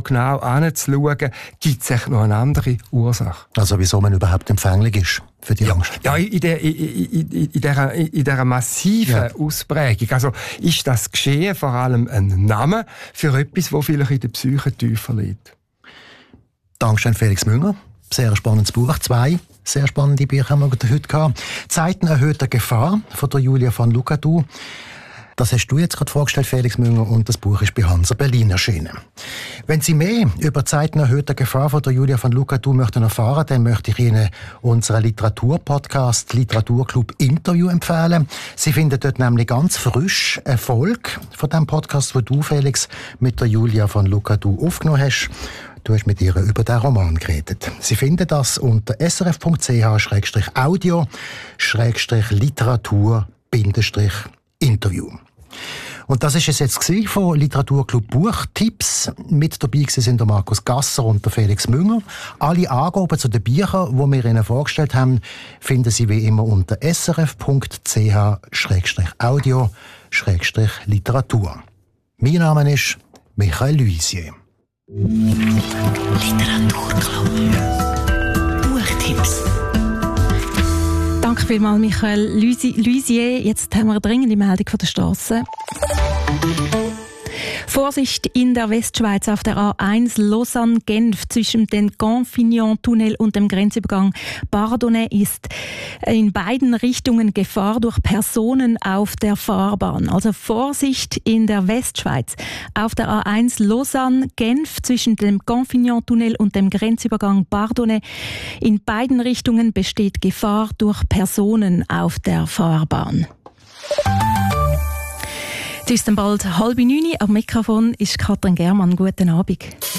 genau anzuschauen, gibt es noch eine andere Ursache. Also wieso man überhaupt empfänglich ist für die Angst? Ja, in dieser massiven Ausprägung. Also ist das Geschehen vor allem ein Name für etwas, das vielleicht in der Psyche tiefer liegt. Dankeschön, Felix Münger. Sehr spannendes Buch. 2 sehr spannende Bücher haben wir heute gehabt. «Zeiten erhöhter Gefahr» von der Julia van Lucadou. Das hast du jetzt gerade vorgestellt, Felix Münger, und das Buch ist bei Hansa Berlin erschienen. Wenn Sie mehr über «Zeiten erhöhter Gefahr» von der Julia van Lucadou möchten erfahren, dann möchte ich Ihnen unseren Literaturpodcast «Literaturclub Interview» empfehlen. Sie finden dort nämlich ganz frisch eine Folge von dem Podcast, wo du, Felix, mit der Julia van Lucadou aufgenommen hast. Du hast mit ihr über den Roman geredet. Sie finden das unter srf.ch/audio/literatur-interview. Und das ist es jetzt von Literaturclub Buchtipps. Mit dabei sind der Markus Gasser und der Felix Münger. Alle Angaben zu den Büchern, die wir Ihnen vorgestellt haben, finden Sie wie immer unter srf.ch/audio/literatur. Mein Name ist Michael Luisier. Literaturclub. Buchtipps. Danke vielmals, Michael Luisier. Jetzt haben wir eine dringende Meldung von der Strasse. Vorsicht in der Westschweiz auf der A1 Lausanne-Genf zwischen dem Confignant-Tunnel und dem Grenzübergang Bardonnay ist in beiden Richtungen Gefahr durch Personen auf der Fahrbahn. Also Vorsicht in der Westschweiz auf der A1 Lausanne-Genf zwischen dem Confignant-Tunnel und dem Grenzübergang Bardonnay. In beiden Richtungen besteht Gefahr durch Personen auf der Fahrbahn. Es ist dann bald 8:30. Am Mikrofon ist Katrin Germann. Guten Abend.